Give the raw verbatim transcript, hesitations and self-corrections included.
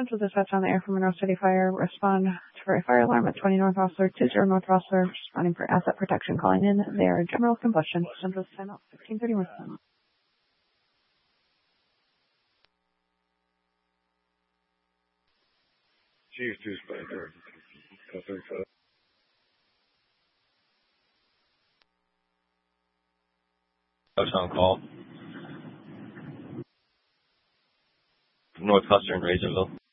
Central Dispatch on the air from Monroe City Fire. Respond for a fire alarm at twenty North Rossler, two zero North Rossler. Responding for asset protection. Calling in their general combustion. Central timeout fifteen thirty North. Chief Dispatcher. thirty-five. On call. North Western, Razorville.